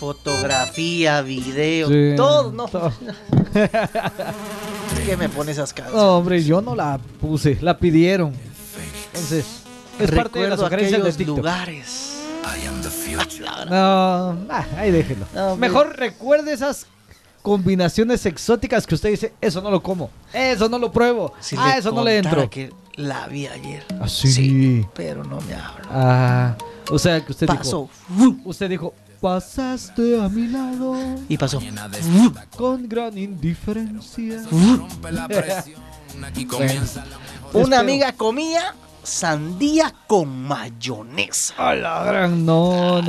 Fotografía, video, Sí, todo, ¿no? todo. ¿Qué me pone esas canciones? No, hombre, yo no la puse, la pidieron. Entonces, es parte de las Recuerdo sugerencias de aquellos TikTok. lugares. No, ahí déjelo. No, Mejor recuerde esas combinaciones exóticas que usted dice, eso no lo como, eso no lo pruebo, Si eso no le contara entro. que la vi ayer. Ah, sí. Pero no me habla. Ah, o sea que usted Pasó. dijo, pasaste a mi lado Y pasó. con gran indiferencia. Una amiga comía sandía con mayonesa. A la gran, no.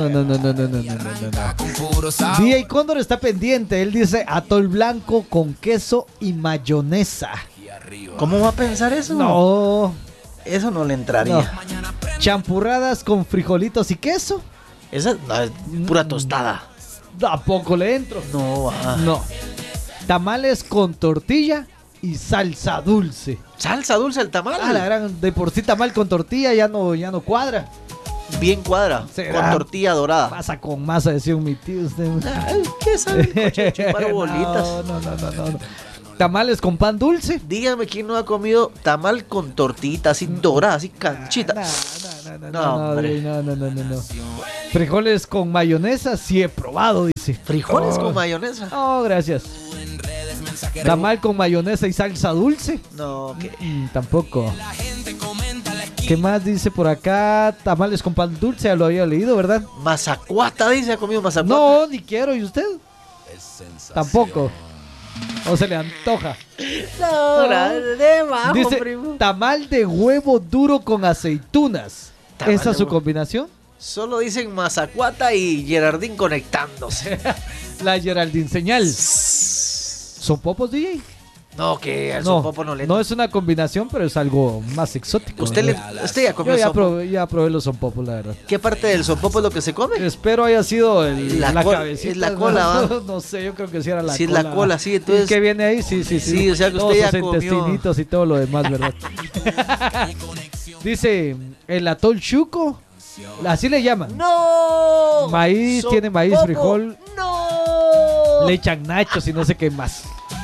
DJ Cóndor está pendiente, él dice atol blanco con queso y mayonesa. ¿Cómo va a pensar eso? No, Eso no le entraría. no. Champurradas con frijolitos y queso. Esa no, es pura tostada. Tampoco le entro. No, No. Tamales con tortilla y salsa dulce. Salsa dulce el tamal. Ah, la gran, de por sí tamal con tortilla ya no cuadra. Bien cuadra. ¿Será? Con tortilla dorada. Pasa con masa, decía mi tío. Usted. Ay, ¿qué sabe? Coche, chupar bolitas. No. Tamales con pan dulce. Dígame quién no ha comido tamal con tortita así dorada, así canchita. No. Frijoles con mayonesa, sí he probado, dice. Frijoles Oh. con mayonesa. Oh, gracias. Tamal con mayonesa y salsa dulce. No, que Tampoco. ¿Qué más dice por acá? Tamales con pan dulce, ya lo había leído, ¿verdad? mazacuata, dice, ha comido mazacuata. No, ni quiero. ¿Y usted? Tampoco. ¿O se le antoja? No, de bajo, Dice, primo. tamal de huevo duro con aceitunas. Tamal ¿Esa de es su huevo. combinación? Solo dicen mazacuata y Gerardín conectándose. La Geraldine señal. ¿Son popos, DJ? No, que al No, sopopo no le... no es una combinación, pero es algo más exótico. Usted ¿verdad? ya comió Yo ya sopopo. ya probé los son popos, la verdad. ¿Qué parte del sopopo es lo que se come? Espero haya sido La la cola, cabecita. es la cola, ¿va? No sé, yo creo que sí era la Sí, es cola. la cola, sí, entonces- ¿Y qué viene ahí? Sí. Sí, o sea que Todos usted ya sus comió. intestinitos y todo lo demás, ¿verdad? Dice, el atol chuco, así le llaman. ¡No! Maíz, tiene maíz, Sopopo. frijol. ¡No! Le echan nachos y no sé qué más.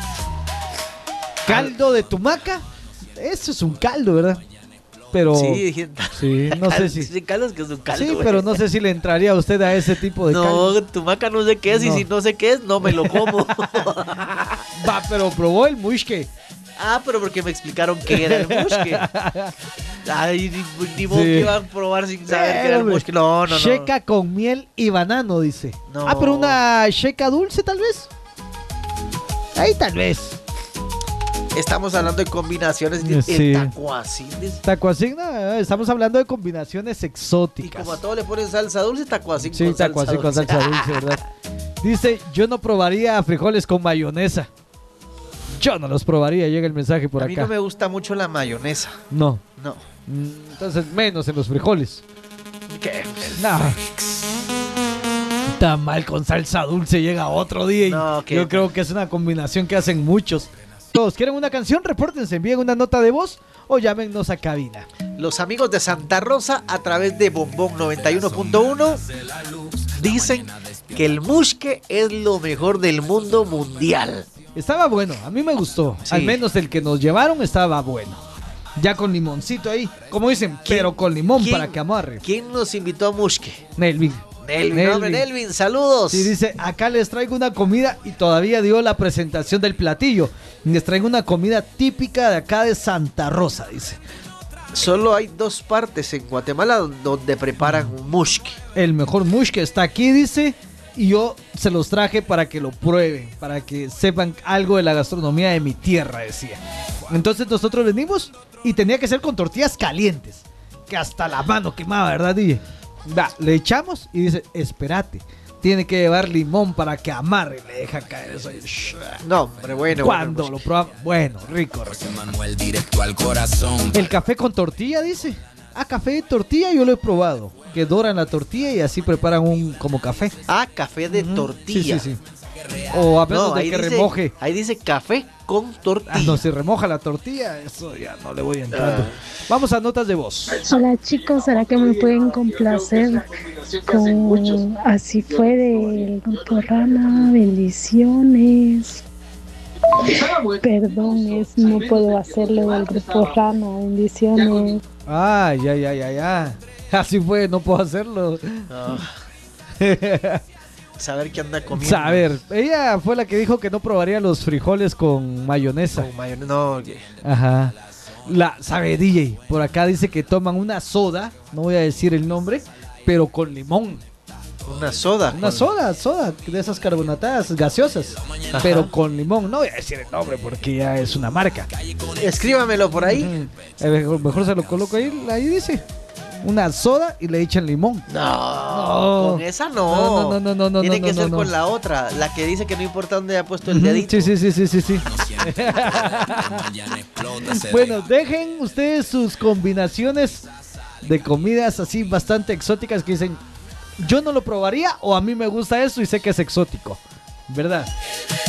Caldo de tumaca. Eso es un caldo, ¿verdad? Pero Sí, dije... sí, no sé si. Sí, caldo es que es un caldo, Sí, güey. pero no sé si le entraría a usted a ese tipo de caldo. No, tumaca no sé qué es, y No. si no sé qué es, no me lo como. Va, pero probó el mushke. Ah, pero porque me explicaron qué era el musque. Ay, ni modo Sí. que iban a probar sin saber qué era el Hombre, musque. No. Sheca con miel y banano, dice. No. Ah, pero una sheca dulce, tal vez. Ahí tal vez. Estamos hablando de combinaciones de Sí. el tacuacín. Tacuacín, no, estamos hablando de combinaciones Y exóticas. como a todos le ponen salsa dulce, tacuacín Sí, con salsa tacuacín con dulce. salsa dulce, ¿verdad? Dice, yo no probaría frijoles con mayonesa. Yo no los probaría, llega el mensaje por A mí acá. no me gusta mucho la mayonesa. No. No. Entonces, menos en los frijoles. ¿Qué? No. Tamal con salsa dulce llega otro día. Y No, ¿qué? yo creo que es una combinación que hacen muchos. Todos quieren una canción, repórtense, envíen una nota de voz o llámenos a cabina. Los amigos de Santa Rosa a través de Bombón 91.1 dicen que el musque es lo mejor del mundo mundial. Estaba bueno, a mí me gustó. Sí. Al menos el que nos llevaron estaba bueno. Ya con limoncito ahí, como dicen, pero con limón ¿Quién- para que amarre. ¿Quién nos invitó a musque? Nelvin. Nelvin, hombre, Nelvin, saludos. Sí, dice, acá les traigo una comida y todavía dio la presentación del platillo. Les traigo una comida típica de acá de Santa Rosa, dice. Solo hay dos partes en Guatemala donde preparan un musque. El mejor mush que está aquí, dice, y yo se los traje para que lo prueben, para que sepan algo de la gastronomía de mi tierra, decía. Entonces nosotros venimos y tenía que ser con tortillas calientes, que hasta la mano quemaba, ¿verdad, DJ? Va, le echamos y dice, espérate, tiene que llevar limón para que amarre, le deja caer eso ahí. No, hombre, bueno. Cuando bueno, lo probamos, bueno, rico. Manuel directo al corazón. El café con tortilla, dice. Ah, café de tortilla yo lo he probado. Que doran la tortilla y así preparan un como café. Ah, café de tortilla. Sí. O a menos No, de ahí que dice, remoje. ahí dice café con tortilla. Ah, no, si remoja la tortilla, eso ya no le voy entrando. Vamos a notas de voz. Hola chicos, ¿será que me pueden complacer con Así fue del grupo Rana? Bendiciones. Perdón, no puedo hacerlo del grupo Rana. Bendiciones. Ah, ya. Así fue, no puedo hacerlo. Ah, saber qué anda comiendo. Saber, ella fue la que dijo que no probaría los frijoles con mayonesa. Con mayonesa. No, que- Ajá. Sabe DJ, por acá dice que toman una soda, no voy a decir el nombre, pero con limón. una soda. Una con- soda de esas carbonatadas gaseosas, Ajá. pero con limón. No voy a decir el nombre porque ya es una marca. Escríbamelo por ahí. Mejor se lo coloco ahí dice. Una soda y le echan limón. No, con esa no. No, Tiene que no, ser no. con la otra, la que dice que no importa dónde haya puesto el dedito. Sí. Bueno, dejen ustedes sus combinaciones de comidas así bastante exóticas que dicen, yo no lo probaría o a mí me gusta eso y sé que es exótico, ¿verdad?